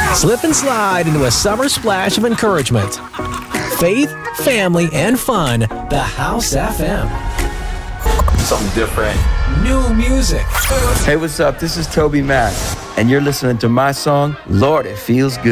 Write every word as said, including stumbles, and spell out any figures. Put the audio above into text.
Slip and slide into a summer splash of encouragement. Faith, family, and fun. The House F M. Something different. New music. Hey, what's up? This is Toby Mac, and you're listening to my song, Lord, It Feels Good.